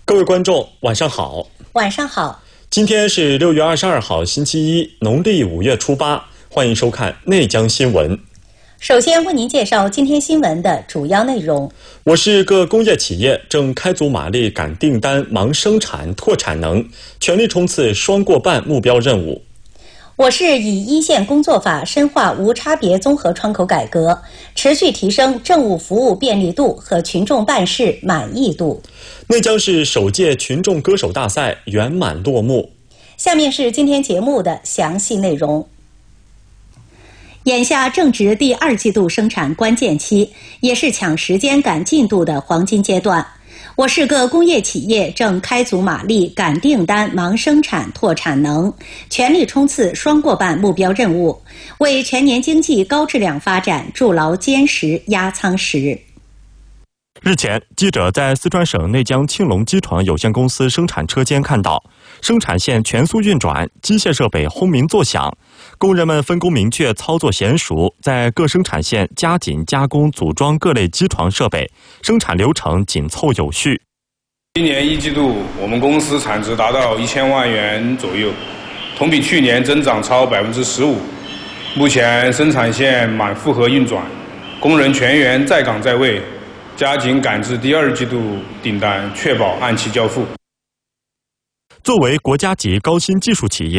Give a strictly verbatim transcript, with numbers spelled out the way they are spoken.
各位观众，晚上好。 晚上好。 今天是六月二十二号，星期一，农历五月初八。欢迎收看内江新闻。 首先为您介绍今天新闻的主要内容。 我市各工业企业正开足马力赶订单、忙生产拓产能，全力冲刺双过半目标任务。 我市以一线工作法深化无差别综合窗口改革，持续提升政务服务便利度和群众办事满意度。 内江市首届群众歌手大赛圆满落幕。 下面是今天节目的详细内容。眼下正值第二季度生产关键期，也是抢时间赶进度的黄金阶段。我市各工业企业正开足马力赶订单、忙生产拓产能，全力冲刺双过半目标任务，为全年经济高质量发展筑牢坚实压舱石。 日前，记者在四川省内江庆隆机床有限公司生产车间看到，生产线全速运转，机械设备轰鸣作响，工人们分工明确，操作娴熟，在各生产线加紧加工组装各类机床设备，生产流程紧凑有序。 今年一季度，我们公司产值达到一千万元左右，同比去年增长超百分之十五。目前生产线满负荷运转，工人全员在岗在位。加紧赶制第二季度订单，确保按期交付。 作为国家级高新技术企业，